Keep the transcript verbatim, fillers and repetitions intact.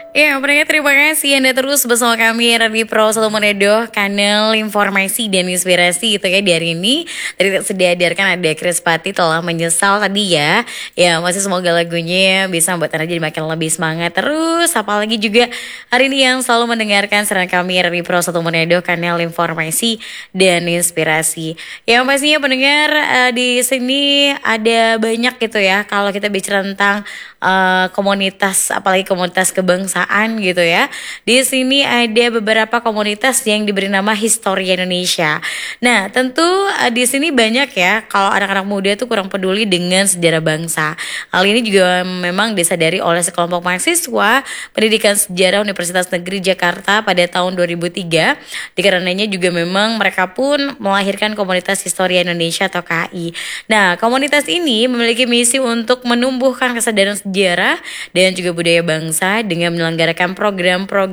Ya, pendengar terima kasih Anda terus bersama kami Radio Pro Satu Monedo, kanal informasi dan inspirasi gitu ya. Di hari ini tadi sudah dihadirkan ada Chris Pati telah menyesal tadi ya. Ya, masih semoga lagunya bisa membuat Anda jadi makin lebih semangat terus. Apalagi juga hari ini yang selalu mendengarkan siaran kami Radio Pro Satu Monedo, kanal informasi dan inspirasi. Ya, pastinya pendengar uh, di sini ada banyak gitu ya. Kalau kita bicara tentang uh, komunitas, apalagi komunitas kebangsaan gitu ya. Di sini ada beberapa komunitas yang diberi nama Historia Indonesia. Nah, tentu uh, di sini banyak ya kalau anak-anak muda tuh kurang peduli dengan sejarah bangsa. Hal ini juga memang disadari oleh sekelompok mahasiswa Pendidikan Sejarah Universitas Negeri Jakarta pada tahun dua ribu tiga. Dikarenanya juga memang mereka pun melahirkan komunitas Historia Indonesia atau K I. Nah, komunitas ini memiliki misi untuk menumbuhkan kesadaran sejarah dan juga budaya bangsa dengan menyelenggarakan program-program